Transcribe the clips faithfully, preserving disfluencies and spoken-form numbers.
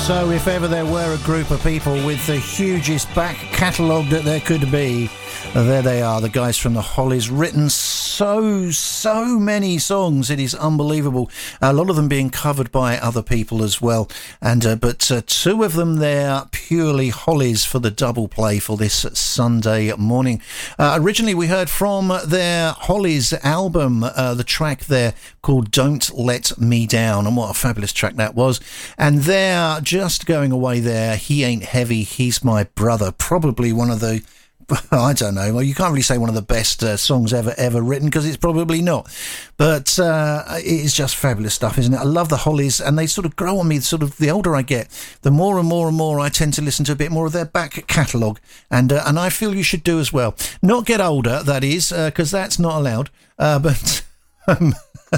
So if ever there were a group of people with the hugest back catalogue that there could be, there they are, the guys from the Hollies. Written so, so many songs, it is unbelievable. A lot of them being covered by other people as well. And uh, But uh, two of them there, purely Hollies for the double play for this Sunday morning. Uh, originally we heard from their Hollies album, uh, the track there called Don't Let Me Down. And what a fabulous track that was. And they're just going away there, He Ain't Heavy, He's My Brother. Probably one of the... I don't know. Well, you can't really say one of the best uh, songs ever, ever written, because it's probably not. But uh, it is just fabulous stuff, isn't it? I love the Hollies, and they sort of grow on me. Sort of the older I get, the more and more and more I tend to listen to a bit more of their back catalogue, and uh, and I feel you should do as well. Not get older, that is, because uh, that's not allowed. Uh, but. Um,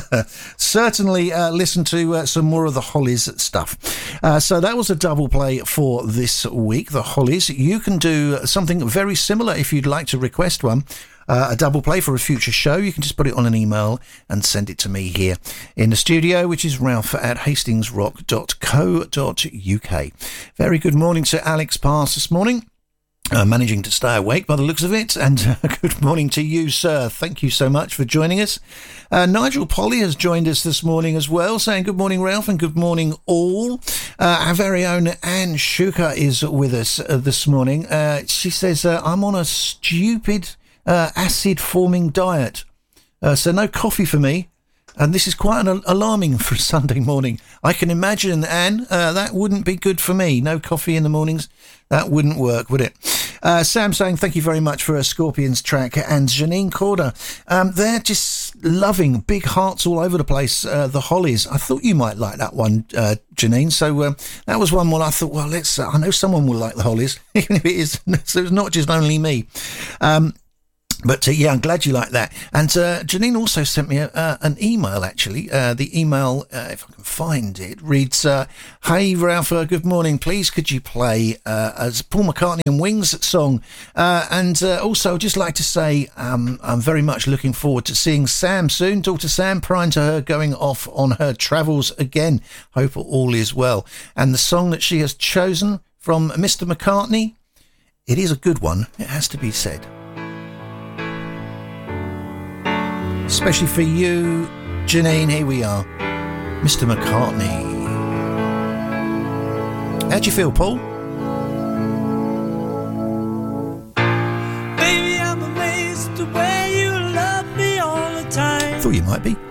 certainly uh, listen to uh, some more of the Hollies stuff. Uh, so that was a double play for this week, the Hollies. You can do something very similar if you'd like to request one. Uh, a double play for a future show. You can just put it on an email and send it to me here in the studio, which is ralph at hastingsrock dot co dot uk. Very good morning to Alex Pass this morning. Uh, managing to stay awake by the looks of it, and uh, good morning to you, sir. Thank you so much for joining us. Uh, Nigel Polly has joined us this morning as well, saying good morning, Ralph, and good morning all. Uh, our very own Anne Shuka is with us uh, this morning. Uh, she says, uh, I'm on a stupid uh, acid-forming diet, uh, so no coffee for me. And this is quite an alarming for a Sunday morning. I can imagine, Anne, uh, that wouldn't be good for me. No coffee in the mornings. That wouldn't work, would it? Uh, Sam saying thank you very much for a Scorpions track. And Janine Corder, um, they're just loving big hearts all over the place, uh, the Hollies. I thought you might like that one, uh, Janine. So um, that was one where I thought, well, let's. Uh, I know someone will like the Hollies, even if it is. So it's not just only me. Um, But, uh, yeah, I'm glad you like that. And uh, Janine also sent me a, uh, an email, actually. Uh, the email, uh, if I can find it, reads, uh, Hey, Ralph, uh, good morning. Please could you play uh, as Paul McCartney and Wings song? Uh, and uh, also, I'd just like to say um, I'm very much looking forward to seeing Sam soon. Daughter Sam, prior to her going off on her travels again. Hope all is well. And the song that she has chosen from Mister McCartney, it is a good one. It has to be said. Especially for you, Janine, here we are. Mister McCartney. How'd you feel, Paul? Baby, I'm amazed the way you love me all the time. Thought you might be.